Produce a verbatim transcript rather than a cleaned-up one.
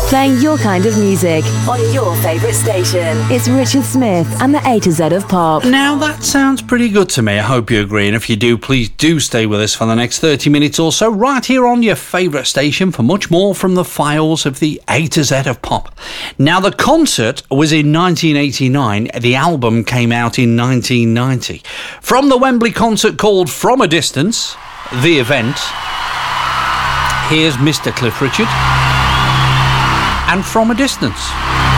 Playing your kind of music on your favourite station. It's Richard Smith and the A to Z of Pop. Now that sounds pretty good to me. I hope you agree. And if you do, please do stay with us for the next thirty minutes or so right here on your favourite station for much more from the files of the A to Z of Pop. Now the concert was in nineteen eighty-nine. The album came out in nineteen ninety. From the Wembley concert called From a Distance, the event, here's Mister Cliff Richard and From a Distance.